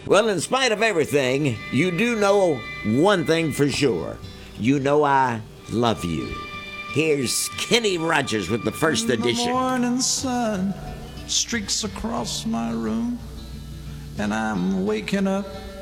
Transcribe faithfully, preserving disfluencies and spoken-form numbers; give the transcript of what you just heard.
Well, in spite of everything, you do know one thing for sure. You know I love you. Here's Kenny Rogers with the first edition. The morning sun streaks across my room, and I'm waking up